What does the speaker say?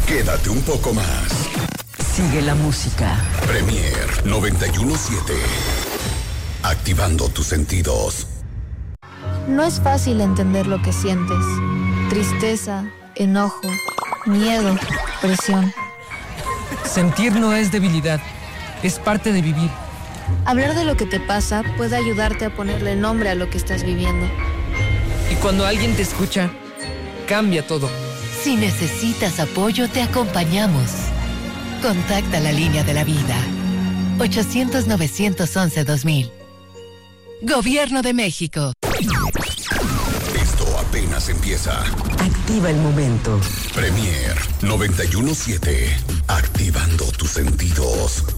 Quédate un poco más. Sigue la música. Premier 917. Activando tus sentidos. No es fácil entender lo que sientes. Tristeza, enojo, miedo, presión. Sentir no es debilidad, es parte de vivir. Hablar de lo que te pasa puede ayudarte a ponerle nombre a lo que estás viviendo. Y cuando alguien te escucha, cambia todo. Si necesitas apoyo, te acompañamos. Contacta la línea de la vida. 800-911-2000. Gobierno de México. Esto apenas empieza. Activa el momento. Premier 917. Activando tus sentidos.